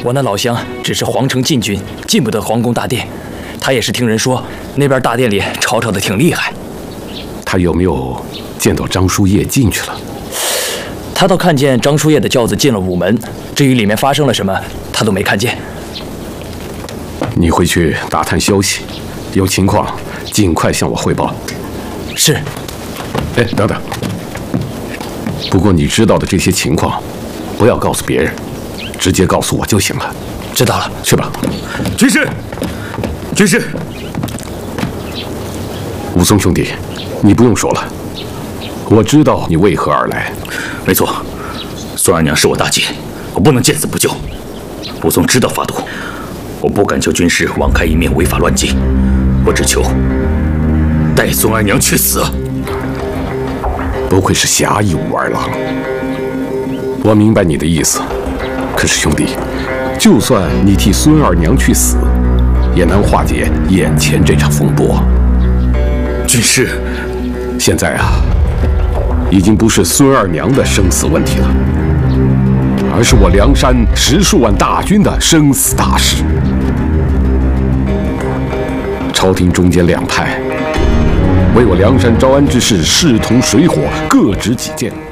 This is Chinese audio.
我那老乡只是皇城禁军，进不得皇宫大殿。他也是听人说，那边大殿里吵吵的挺厉害。 他有没有见到张叔夜进去了？ 他倒看见张叔夜的轿子进了午门，至于里面发生了什么，他都没看见。 你回去打探消息，有情况尽快向我汇报。 是。 哎，等等。不过你知道的这些情况，不要告诉别人，直接告诉我就行了。 知道了， 去吧。 军师，军师， 武松兄弟，你不用说了，我知道你为何而来。 没错，孙二娘是我大姐，我不能见死不救。武松知道法度，我不敢求军师网开一面违法乱纪，我只求带孙二娘去死。 不愧是侠义武二郎，我明白你的意思。可是兄弟，就算你替孙二娘去死，也难化解眼前这场风波。 军师， 现在啊，已经不是孙二娘的生死问题了，而是我梁山10数万大军的生死大事。朝廷中间两派为我梁山招安之事势同水火，各执己见。